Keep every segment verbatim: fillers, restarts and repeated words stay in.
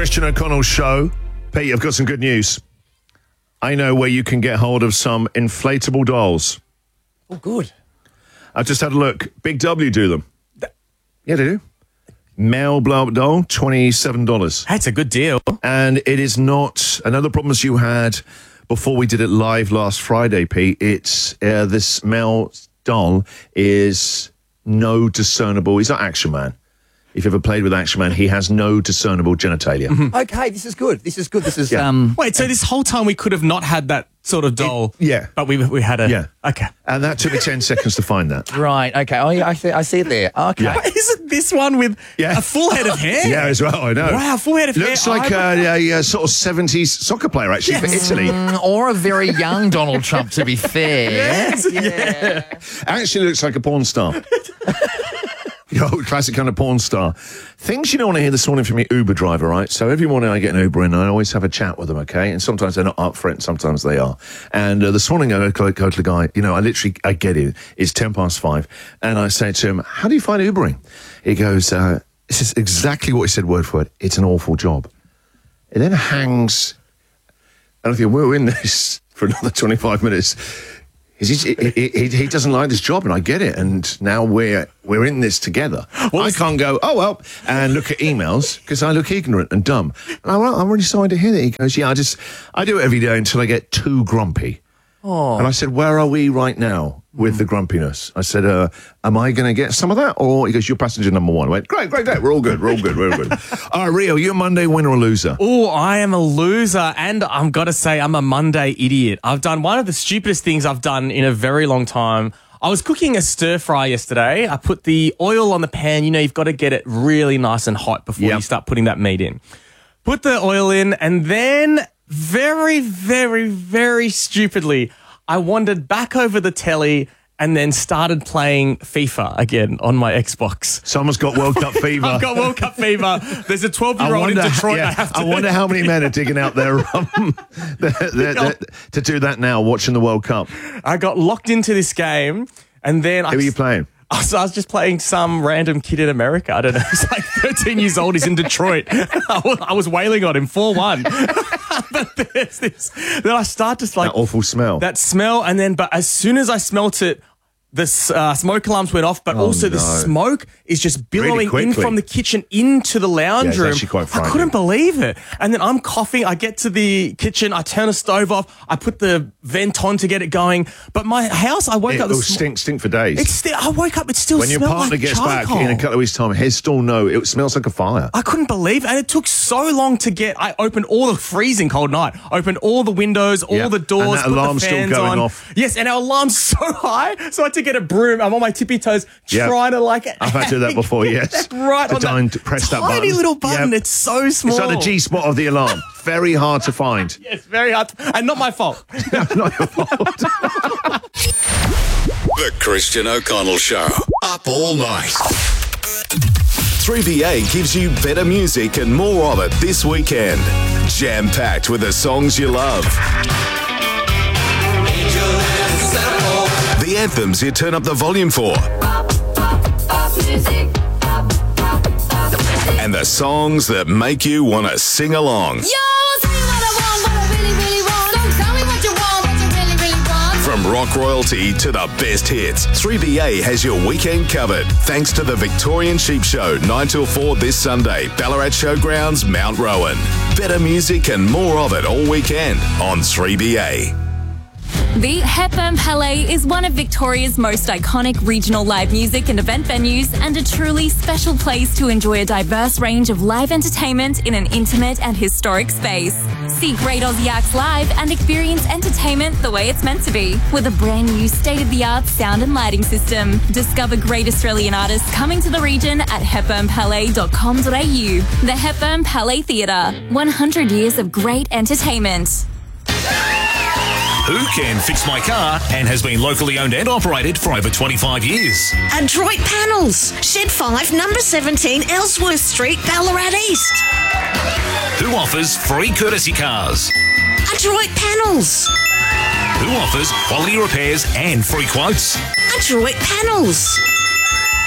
Christian O'Connell Show. Pete, I've got some good news. I know where you can get hold of some inflatable dolls. Oh, good. I've just had a look. Big W do them. Yeah, they do. Male blow-up doll, twenty-seven dollars. That's a good deal. And it is not another problems you had before we did it live last Friday, Pete. It's uh, this male doll is no discernible. He's not Action Man. If you've ever played with Action Man, he has no discernible genitalia. Mm-hmm. Okay, this is good. This is good. This is yeah. um. Wait, so this whole time we could have not had that sort of doll. It, yeah, but we we had a yeah. Okay, and that took me ten seconds to find that. Right. Okay. Oh, yeah. I see. I see it there. Okay. Yeah. What, is it this one with yeah. a full head of hair? Yeah, as well. I know. Wow, full head of Looks hair. Looks like a, a, a sort of seventies soccer player actually yes. for Italy, mm, or a very young Donald Trump. To be fair. Yes. Yeah. yeah. Actually, looks like a porn star. The old classic kind of porn star. Things you don't want to hear this morning from your Uber driver, right? So every morning I get an Uber in and I always have a chat with them, okay? And sometimes they're not up for it and sometimes they are. And uh, this morning I go, go to the guy, you know, I literally, I get in. It's ten past five. And I say to him, how do you find Ubering? He goes, uh, this is exactly what he said word for word. It's an awful job. It then hangs, and I think we're in this for another twenty-five minutes. He, he, he, he doesn't like this job, and I get it. And now we're we're in this together. Well, I can't go, oh, well, and look at emails because I look ignorant and dumb. And I, I'm really sorry to hear that. He goes, yeah, I just, I do it every day until I get too grumpy. Oh. And I said, where are we right now with mm. the grumpiness? I said, uh, am I going to get some of that? Or he goes, you're passenger number one. I went, great, great, great. We're all good. We're all good. We're all good. All right, Rio, you a Monday winner or loser? Oh, I am a loser. And I've got to say, I'm a Monday idiot. I've done one of the stupidest things I've done in a very long time. I was cooking a stir fry yesterday. I put the oil on the pan. You know, you've got to get it really nice and hot before yep. you start putting that meat in. Put the oil in, and then very, very, very stupidly, I wandered back over the telly and then started playing FIFA again on my Xbox. Someone's got World Cup fever. I've got World Cup fever. There's a twelve-year-old in Detroit. Yeah, I, have to I wonder how many men are digging out their um, they're, they're, they're, to do that now, watching the World Cup. I got locked into this game, and then Who I are you playing? I was, I was just playing some random kid in America. I don't know. He's like thirteen years old. He's in Detroit. I was, I was wailing on him four one. But there's this. Then I start to like that awful smell. That smell, and then but as soon as I smelt it, the uh, smoke alarms went off, but oh, also no. the smoke is just billowing really in from the kitchen into the lounge yeah, room. It's actually quite I couldn't believe it. And then I'm coughing. I get to the kitchen. I turn the stove off. I put the vent on to get it going. But my house, I woke it up. It will sm- stink, stink for days. It's still. I woke up. It still when your smelled partner like gets charcoal. back in a couple of weeks' time, he'll still know it smells like a fire. I couldn't believe it. And it took so long to get. I opened all the freezing cold night. Opened all the windows, all yep. the doors. And that put alarm's the fans still going on. off. Yes, and our alarm's so high, so I had to get a broom. I'm on my tippy toes yep. trying to like. I've had to do that before. Yes, right to on try that and press that tiny button. little button. Yep. It's so small. It's like the G spot of the alarm. Very hard to find. Yes, very hard, to, and not my fault. No, not your fault. The Christian O'Connell Show. Up all night. three B A gives you better music and more of it this weekend. Jam-packed with the songs you love. The anthems you turn up the volume for. And the songs that make you want to sing along. Yo, tell me what I want, what I really, really want. Don't tell me what you want, what you really, really want. From rock royalty to the best hits, three B A has your weekend covered. Thanks to the Victorian Sheep Show, nine till four this Sunday, Ballarat Showgrounds, Mount Rowan. Better music and more of it all weekend on three B A. The Hepburn Palais is one of Victoria's most iconic regional live music and event venues and a truly special place to enjoy a diverse range of live entertainment in an intimate and historic space. See great Aussie acts live and experience entertainment the way it's meant to be with a brand new state-of-the-art sound and lighting system. Discover great Australian artists coming to the region at hepburn palais dot com dot a u. The Hepburn Palais Theatre, one hundred years of great entertainment. Who Can Fix My Car and has been locally owned and operated for over twenty-five years. Adroit Panels, Shed five, number seventeen, Ellsworth Street, Ballarat East. Who offers free courtesy cars. Adroit Panels. Who offers quality repairs and free quotes. Adroit Panels.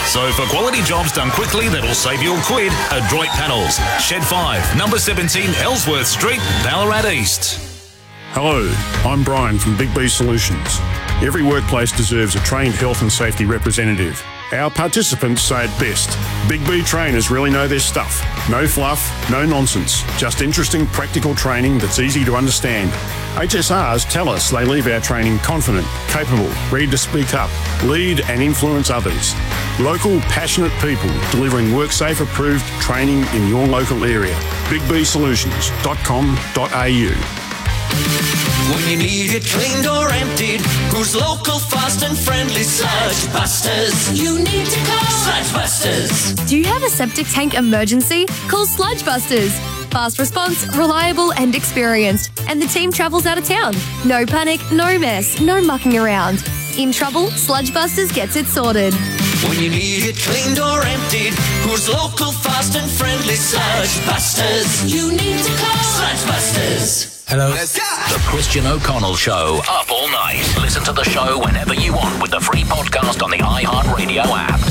So for quality jobs done quickly that'll save you a quid, Adroit Panels, Shed five, number seventeen, Ellsworth Street, Ballarat East. Hello, I'm Brian from Big B Solutions. Every workplace deserves a trained health and safety representative. Our participants say it best. Big B trainers really know their stuff. No fluff, no nonsense. Just interesting, practical training that's easy to understand. H S Rs tell us they leave our training confident, capable, ready to speak up, lead and influence others. Local, passionate people delivering WorkSafe approved training in your local area. big b solutions dot com dot a u. When you need it cleaned or emptied, who's local, fast and friendly? Sludge Busters. You need to call Sludge Busters. Do you have a septic tank emergency? Call Sludge Busters. Fast response, reliable and experienced. And the team travels out of town. No panic, no mess, no mucking around. In trouble, Sludge Busters gets it sorted. When you need it cleaned or emptied, who's local, fast and friendly? Sludge Busters. You need to call Sludge Busters. Hello. The Christian O'Connell Show, up all night. Listen to the show whenever you want with the free podcast on the iHeartRadio app.